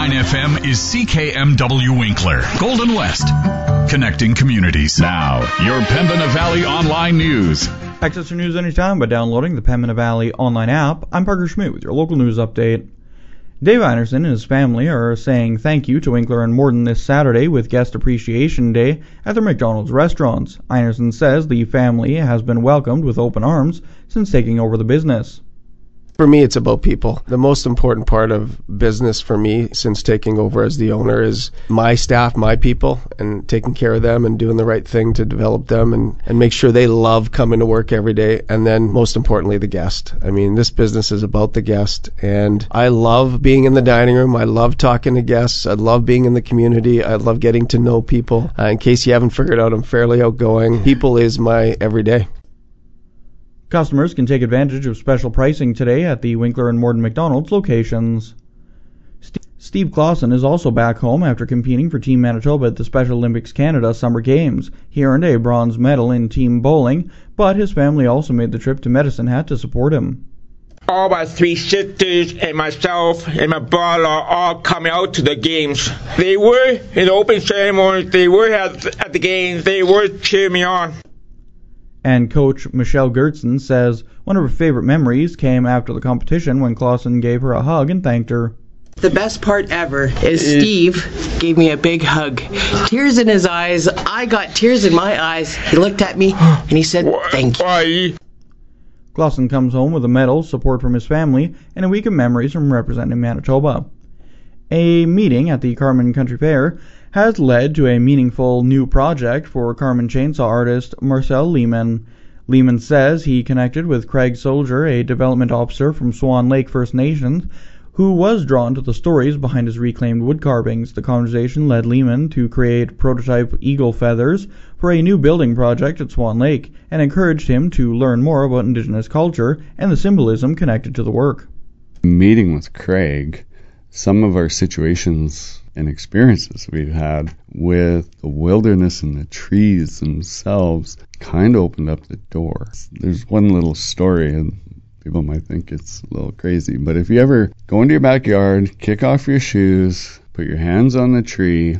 101.9 FM is CKMW Winkler, Golden West, connecting communities. Now, your Pembina Valley Online News. Access your news anytime by downloading the Pembina Valley Online app. I'm Parker Schmidt with your local news update. Dave Einerson and his family are saying thank you to Winkler and Morden this Saturday with Guest Appreciation Day at their McDonald's restaurants. Einerson says the family has been welcomed with open arms since taking over the business. For me, it's about people. The most important part of business for me since taking over as the owner is my staff, my people, and taking care of them and doing the right thing to develop them and make sure they love coming to work every day. And then most importantly, the guest. I mean, this business is about the guest, and I love being in the dining room. I love talking to guests. I love being in the community. I love getting to know people. In case you haven't figured out, I'm fairly outgoing. People is my everyday. Customers can take advantage of special pricing today at the Winkler and Morden McDonald's locations. Steve Clausen is also back home after competing for Team Manitoba at the Special Olympics Canada Summer Games. He earned a bronze medal in team bowling, but his family also made the trip to Medicine Hat to support him. All my three sisters and myself and my brother are all coming out to the games. They were in the open ceremony, they were at the games, they were cheering me on. And coach Michelle Gertzen says one of her favorite memories came after the competition when Clausen gave her a hug and thanked her. The best part ever is Steve gave me a big hug. Tears in his eyes. I got tears in my eyes. He looked at me and he said, "Thank you." Clausen comes home with a medal, support from his family, and a week of memories from representing Manitoba. A meeting at the Carman Country Fair has led to a meaningful new project for Carman chainsaw artist Marcel Lehman. Lehman says he connected with Craig Soldier, a development officer from Swan Lake First Nations, who was drawn to the stories behind his reclaimed wood carvings. The conversation led Lehman to create prototype eagle feathers for a new building project at Swan Lake and encouraged him to learn more about Indigenous culture and the symbolism connected to the work. Meeting with Craig, some of our situations and experiences we've had with the wilderness and the trees themselves kind of opened up the door. There's one little story, and people might think it's a little crazy, but if you ever go into your backyard, kick off your shoes, put your hands on the tree,